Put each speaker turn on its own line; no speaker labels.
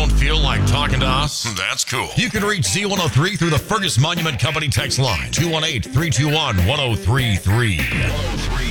don't feel like talking to us? That's cool. You can reach Z103 through the Fergus Monument Company text line, 218-321-1033.